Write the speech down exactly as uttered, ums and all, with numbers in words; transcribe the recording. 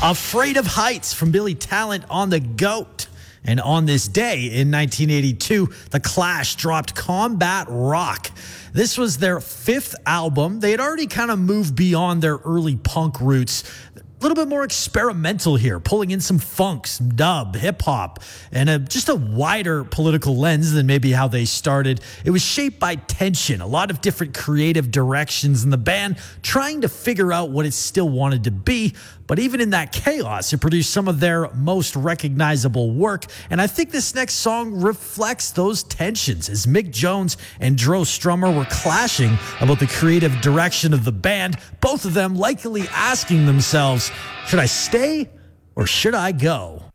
Afraid of Heights from Billy Talent on the GOAT. And on this day in nineteen eighty-two, The Clash dropped Combat Rock. This was their fifth album. They had already kind of moved beyond their early punk roots. A little bit more experimental here, pulling in some funk, some dub, hip-hop, and a, just a wider political lens than maybe how they started. It was shaped by tension, a lot of different creative directions in the band, trying to figure out what it still wanted to be. But even in that chaos, it produced some of their most recognizable work. And I think this next song reflects those tensions as Mick Jones and Dro Strummer were clashing about the creative direction of the band, both of them likely asking themselves, should I stay or should I go?